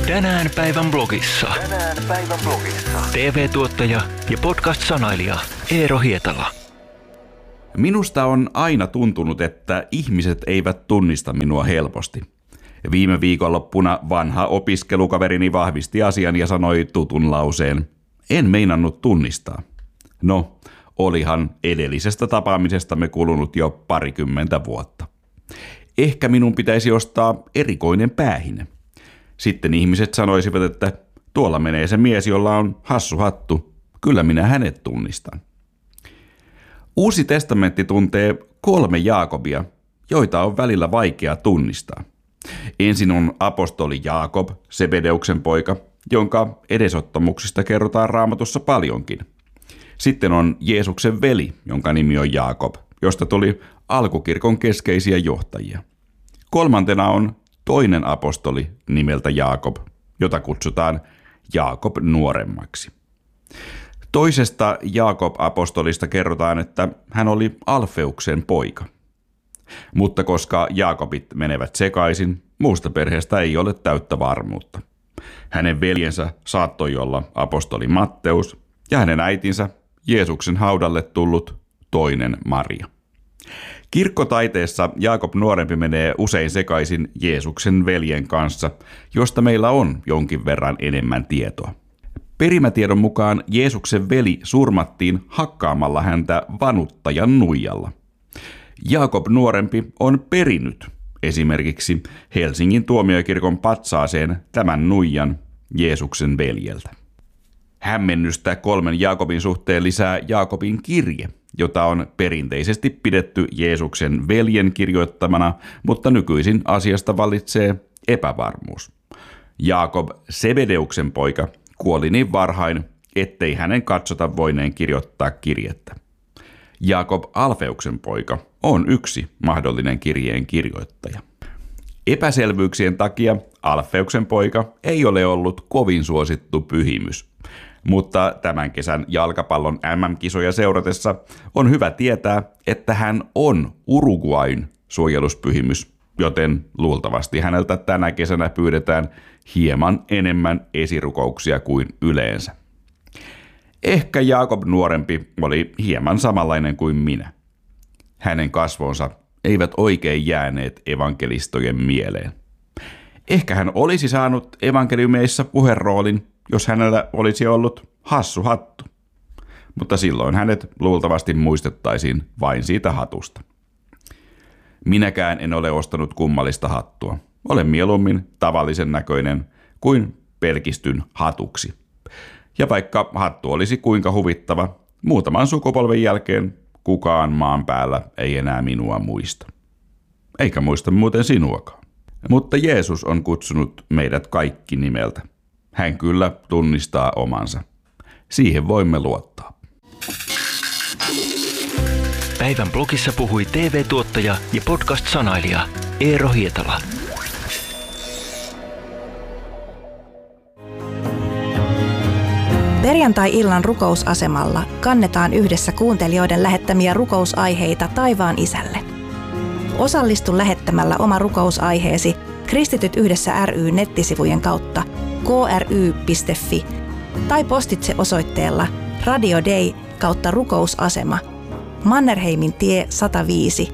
Tänään päivän blogissa. TV-tuottaja ja podcast-sanailija Eero Hietala. Minusta on aina tuntunut, että ihmiset eivät tunnista minua helposti. Viime viikonloppuna vanha opiskelukaverini vahvisti asian ja sanoi tutun lauseen: en meinannut tunnistaa. No, olihan edellisestä tapaamisestamme kulunut jo 20 vuotta. Ehkä minun pitäisi ostaa erikoinen päähine. Sitten ihmiset sanoisivat, että tuolla menee se mies, jolla on hassu hattu. Kyllä minä hänet tunnistan. Uusi testamentti tuntee 3 Jaakobia, joita on välillä vaikea tunnistaa. Ensin on apostoli Jaakob, Sebedeuksen poika, jonka edesottamuksista kerrotaan Raamatussa paljonkin. Sitten on Jeesuksen veli, jonka nimi on Jaakob, josta tuli alkukirkon keskeisiä johtajia. Kolmantena on toinen apostoli nimeltä Jaakob, jota kutsutaan Jaakob nuoremmaksi. Toisesta Jaakob-apostolista kerrotaan, että hän oli Alfeuksen poika. Mutta koska Jaakobit menevät sekaisin, muusta perheestä ei ole täyttä varmuutta. Hänen veljensä saattoi olla apostoli Matteus ja hänen äitinsä Jeesuksen haudalle tullut toinen Maria. Kirkkotaiteessa Jaakob nuorempi menee usein sekaisin Jeesuksen veljen kanssa, josta meillä on jonkin verran enemmän tietoa. Perimätiedon mukaan Jeesuksen veli surmattiin hakkaamalla häntä vanuttajan nuijalla. Jaakob nuorempi on perinyt esimerkiksi Helsingin tuomiokirkon patsaaseen tämän nuijan Jeesuksen veljeltä. Hämmennystä 3 Jaakobin suhteen lisää Jaakobin kirje, jota on perinteisesti pidetty Jeesuksen veljen kirjoittamana, mutta nykyisin asiasta vallitsee epävarmuus. Jaakob, Sebedeuksen poika, kuoli niin varhain, ettei hänen katsota voineen kirjoittaa kirjettä. Jaakob, Alfeuksen poika, on yksi mahdollinen kirjeen kirjoittaja. Epäselvyyksien takia Alfeuksen poika ei ole ollut kovin suosittu pyhimys. Mutta tämän kesän jalkapallon MM-kisoja seuratessa on hyvä tietää, että hän on Uruguayn suojeluspyhimys, joten luultavasti häneltä tänä kesänä pyydetään hieman enemmän esirukouksia kuin yleensä. Ehkä Jaakob nuorempi oli hieman samanlainen kuin minä. Hänen kasvonsa eivät oikein jääneet evankelistojen mieleen. Ehkä hän olisi saanut evankeliumeissa puheroolin, jos hänellä olisi ollut hassu hattu. Mutta silloin hänet luultavasti muistettaisiin vain siitä hatusta. Minäkään en ole ostanut kummallista hattua. Olen mieluummin tavallisen näköinen kuin pelkistyn hatuksi. Ja vaikka hattu olisi kuinka huvittava, muutaman sukupolven jälkeen kukaan maan päällä ei enää minua muista. Eikä muista muuten sinuakaan. Mutta Jeesus on kutsunut meidät kaikki nimeltä. Hän kyllä tunnistaa omansa. Siihen voimme luottaa. Päivän blogissa puhui TV-tuottaja ja podcast-sanailija Eero Hietala. Perjantai-illan rukousasemalla kannetaan yhdessä kuuntelijoiden lähettämiä rukousaiheita taivaan Isälle. Osallistu lähettämällä oma rukousaiheesi Kristityt yhdessä ry nettisivujen kautta kry.fi tai postitse osoitteella Radio Day /rukousasema Mannerheimin tie 105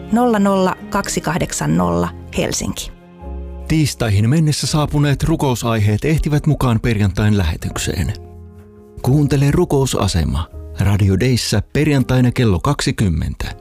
00280 Helsinki. Tiistaihin mennessä saapuneet rukousaiheet ehtivät mukaan perjantain lähetykseen. Kuuntele rukousasema Radio Dayssä perjantaina kello 20.